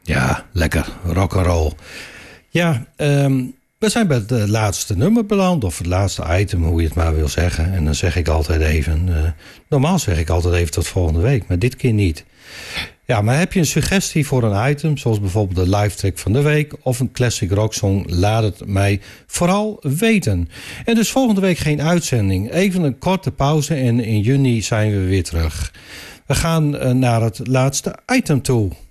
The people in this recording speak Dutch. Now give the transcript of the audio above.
Ja, lekker. Rock'n'roll. Ja, we zijn bij het laatste nummer beland. Of het laatste item, hoe je het maar wil zeggen. En dan zeg ik altijd even... normaal zeg ik altijd even tot volgende week. Maar dit keer niet. Ja, maar heb je een suggestie voor een item... zoals bijvoorbeeld de live track van de week... of een classic rocksong, laat het mij vooral weten. En dus volgende week geen uitzending. Even een korte pauze en in juni zijn we weer terug. We gaan naar het laatste item toe.